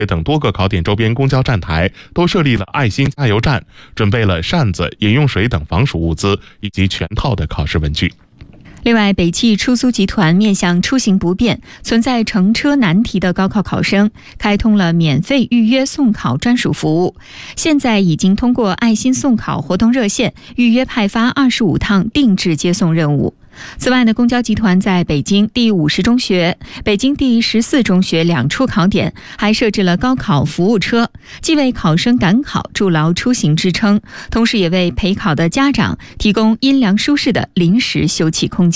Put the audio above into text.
等多个考点周边公交站台都设立了爱心加油站，准备了扇子、饮用水等防暑物资以及全套的考试文具。 另外，北汽出租集团面向出行不便、存在乘车难题的高考考生，开通了免费预约送考专属服务。现在已经通过爱心送考活动热线预约派发25趟定制接送任务。此外呢，公交集团在北京第50中学、北京第14中学2处考点还设置了高考服务车，既为考生赶考筑牢出行支撑，同时也为陪考的家长提供阴凉舒适的临时休憩空间。